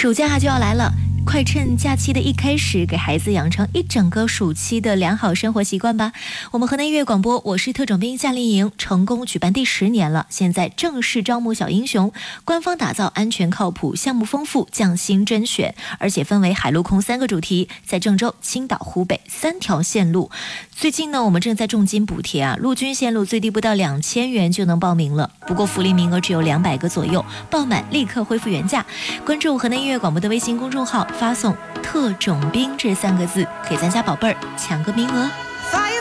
暑假就要来了，快趁假期的一开始，给孩子养成一整个暑期的良好生活习惯吧。我们河南音乐广播，我是特种兵夏令营，成功举办第10年了，现在正式招募小英雄，官方打造安全靠谱、项目丰富、匠心甄选，而且分为海陆空3个主题，在郑州、青岛、湖北3条线路。最近呢，我们正在重金补贴啊，陆军线路最低不到2000元就能报名了，不过福利名额只有200个左右，报满立刻恢复原价。关注河南音乐广播的微信公众号，发送特种兵这3个字，可以咱家宝贝儿抢个名额。